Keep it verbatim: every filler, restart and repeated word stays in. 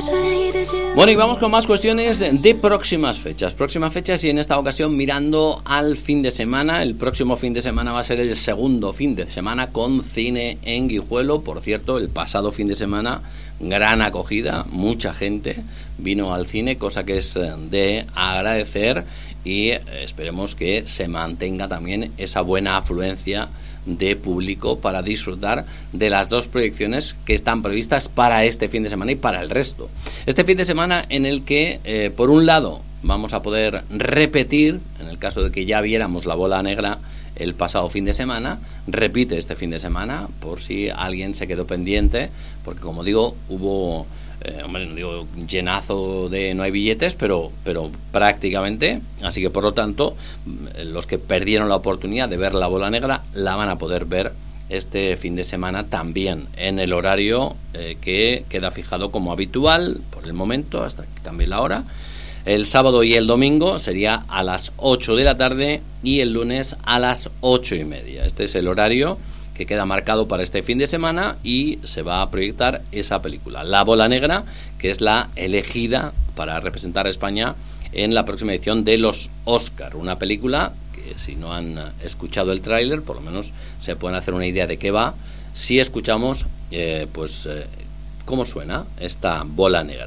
Bueno, y vamos con más cuestiones de próximas fechas. Próximas fechas y en esta ocasión mirando al fin de semana. El próximo fin de semana va a ser el segundo fin de semana con cine en Guijuelo. Por cierto, el pasado fin de semana, gran acogida, mucha gente vino al cine, cosa que es de agradecer, y esperemos que se mantenga también esa buena afluencia de público para disfrutar de las dos proyecciones que están previstas para este fin de semana y para el resto. Este fin de semana en el que, eh, por un lado, vamos a poder repetir, en el caso de que ya viéramos La Bola Negra el pasado fin de semana, repite este fin de semana, por si alguien se quedó pendiente, porque como digo, hubo... Eh, hombre, no digo llenazo de no hay billetes, pero, pero prácticamente, así que por lo tanto los que perdieron la oportunidad de ver La Bola Negra la van a poder ver este fin de semana también en el horario eh, que queda fijado como habitual por el momento hasta que cambie la hora. El sábado y el domingo sería a las ocho de la tarde y el lunes a las ocho y media. Este es el horario que queda marcado para este fin de semana y se va a proyectar esa película, La Bola Negra, que es la elegida para representar a España en la próxima edición de los Oscar. Una película que, si no han escuchado el tráiler, por lo menos se pueden hacer una idea de qué va si escuchamos eh, pues eh, cómo suena esta Bola Negra.